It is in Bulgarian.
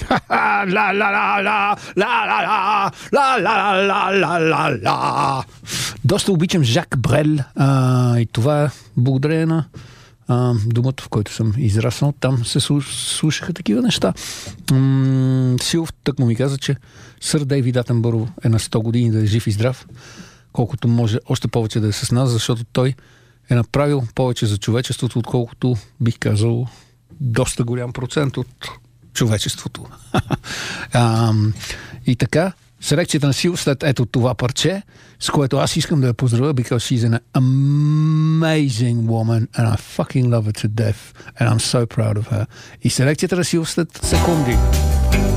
ла ла ла ла ла ла ла ла ла ла ла. Доста обичам Жак Брел и това е благодарение на думата, в който съм израснал. Там се слушаха такива неща. Силов тъкмо ми каза, че сър Дейвид Атенбъро е на 100 години да е жив и здрав, колкото може още повече да е с нас, защото той е направил повече за човечеството, отколкото бих казал доста голям процент от човечеството. И така, селекцията на Сил след ето това парче, с което аз искам да я поздравя, because she's an amazing woman and I fucking love her to death and I'm so proud of her. И селекцията на Сил след секунди.